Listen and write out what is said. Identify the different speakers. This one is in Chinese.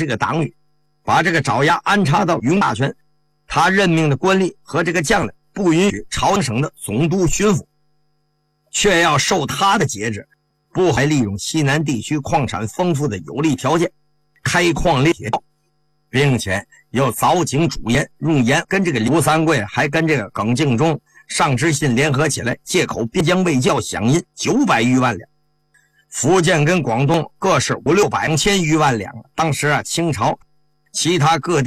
Speaker 1: 这个党羽，把这个爪牙安插到云大权。他任命的官吏和这个将领不允许朝阳省的总督巡抚，却要受他的节制，不还利用西南地区矿产丰富的有利条件，开矿炼铁道，并且又凿井煮盐，用盐跟这个刘三桂还跟这个耿敬忠、尚之信联合起来，借口边疆卫教饷银900余万两，福建跟广东各是500-600千余万两。当时清朝其他各地